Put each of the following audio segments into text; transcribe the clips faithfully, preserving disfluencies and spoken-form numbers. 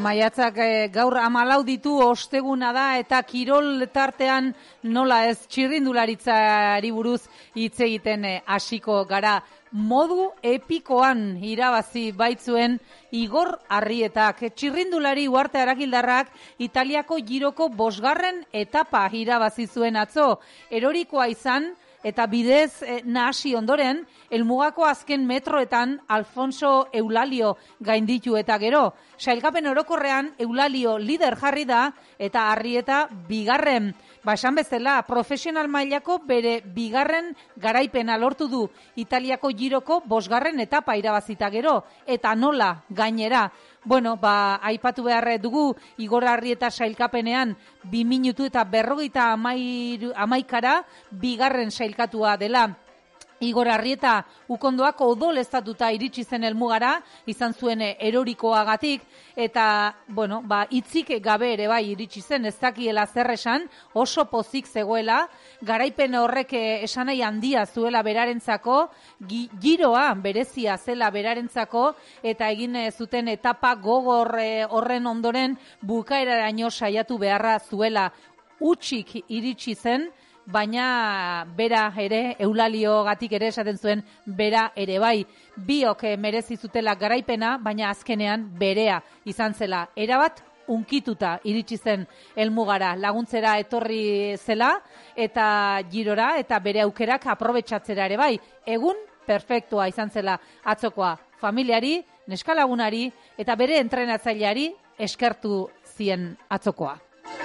Maiatzak e, gaur hamalau ditu, osteguna da, eta kirol tartean nola ez txirrindularitzari buruz hitz egiten hasiko gara. Modu epikoan irabazi baitzuen Igor Arrietak. Txirrindulari Uarte Arakildarrak Italiako giroko bosgarren etapa irabazi zuen atzo. Erorikoa izan, eta bidez eh, nahasi ondoren, helmugako azken metroetan Alfonso Eulalio gainditu eta gero. Sailkapen orokorrean Eulalio lider jarri da eta Arrieta bigarren. Ba, esan bezala, profesional mailako bere bigarren garaipena lortu du Italiako giroko bosgarren etapa irabazita gero. Eta nola gainera. Bueno, ba, aipatu behar dugu Igor Arrieta sailkapenean bi minutu eta berrogeita hamaikara bigarren sailkatua dela. Igor Arrieta ukondoak odol estatuta iritsi zen helmugara, izan zuen erorikoagatik, eta, bueno, ba, hitzik gabe ere bai iritsi zen, ez dakiela zer esan, oso pozik zegoela, garaipen horrek esanai handia zuela berarentzako, gi, giroa berezia zela berarentzako, eta egin zuten etapa gogor horren ondoren bukaeraraino saiatu beharra zuela. Utxik iritsi zen, baina bera ere, Eulaliogatik ere esaten zuen, bera ere bai. Biok merezi zutela garaipena, baina azkenean berea izan zela. Erabat unkituta iritsi zen helmugara, laguntzera etorri zela, eta girora, eta bere aukerak aprobetxatzera ere bai. Egun perfektua izan zela atzokoa. Familiari, neskalagunari, eta bere entrenatzaileari eskertu zien atzokoa.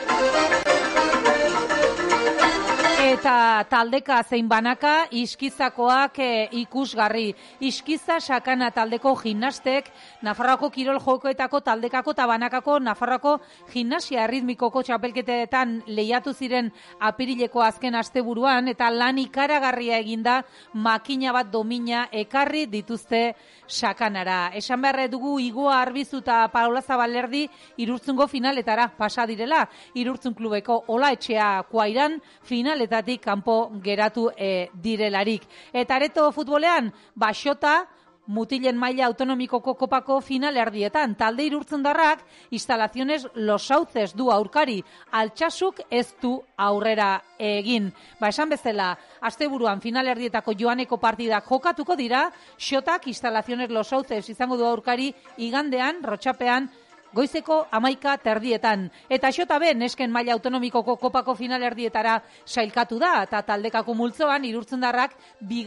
Eta taldeka zein banaka Iskizakoak e, ikusgarri. Iskiza sakana taldeko gimnastek Nafarroako kirol jokoetako taldekako eta banakako Nafarroako gimnasia erritmikoko txapelketetan lehiatu ziren apirileko azken asteburuan eta lan ikaragarria eginda makina bat domina ekarri dituzte sakanara. Esan behar dugu Igoa Arbizu eta Paula Zabalerdi Irurtzungo finaletara pasa direla. Irurtzun klubeko Ola Etxea Kuairan finaletara kanpo geratu e, direlarik. Eta areto futbolean, Baxota, mutilen maila autonomikoko kopako finalerdietan, talde irurtzundarrak, instalaciones Los Sauces du aurkari, Altsasuk ez du aurrera egin. Ba, esan bezala, asteburuan finalerdietako joaneko partidak jokatuko dira, Xotak, instalaciones Los Sauces izango du aurkari, igandean, Rotxapean, goizeko hamaika terdietan. Eta Xota B, nesken maila autonomikoko kopako finalerdietara sailkatu da, eta taldekako multzoan irurtzundarrak bigarren